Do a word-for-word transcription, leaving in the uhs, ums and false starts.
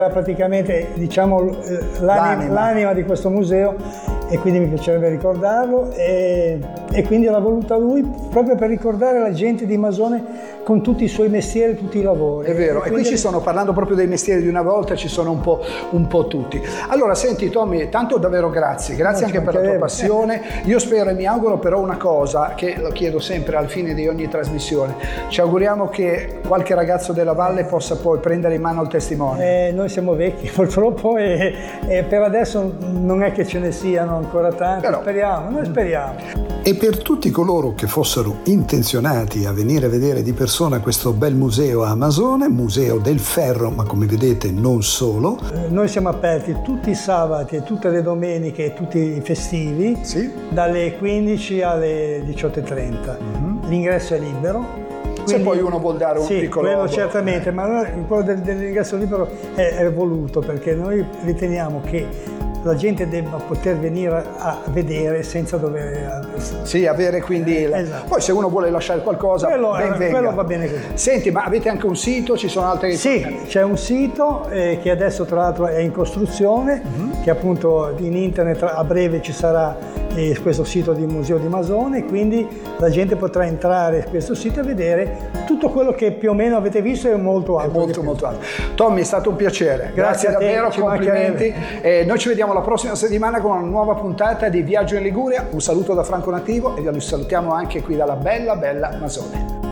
Praticamente diciamo l'anima, l'anima di questo museo, e quindi mi piacerebbe ricordarlo, e, e quindi l'ha voluta lui proprio per ricordare la gente di Masone con tutti i suoi mestieri, tutti i lavori. È vero, e, e qui ci sono, parlando proprio dei mestieri di una volta, ci sono un po', un po' tutti. Allora senti Tommy, tanto davvero grazie, grazie anche per la tua passione. Io spero e mi auguro però una cosa, che lo chiedo sempre al fine di ogni trasmissione, ci auguriamo che qualche ragazzo della Valle possa poi prendere in mano il testimone. Eh, noi siamo vecchi purtroppo e, e per adesso non è che ce ne siano ancora tanti, però speriamo, noi speriamo. E per tutti coloro che fossero intenzionati a venire a vedere di persona questo bel museo a Masone, Museo del Ferro, ma come vedete non solo. Eh, noi siamo aperti tutti i sabati e tutte le domeniche e tutti i festivi, sì, dalle quindici alle diciotto e trenta. Mm-hmm. L'ingresso è libero. Se poi uno vuol dare un sì, piccolo... quello certamente, ma noi, quello del, dell'ingresso libero è, è voluto perché noi riteniamo che la gente debba poter venire a vedere senza dover... Sì, avere quindi... Eh, esatto. Poi se uno vuole lasciare qualcosa, quello, ben venga. Quello va bene così. Senti, ma avete anche un sito? Ci sono altre... Sì, c'è un sito eh, che adesso tra l'altro è in costruzione, uh-huh. che appunto in internet a breve ci sarà eh, questo sito di Museo di Masone, quindi la gente potrà entrare in questo sito e vedere tutto quello che più o meno avete visto e molto altro. È molto molto altro. Tommy, è stato un piacere. Grazie, Grazie a te, davvero, complimenti. Eh, noi ci vediamo la prossima settimana con una nuova puntata di Viaggio in Liguria. Un saluto da Franco Nativo e vi salutiamo anche qui dalla bella bella Masone.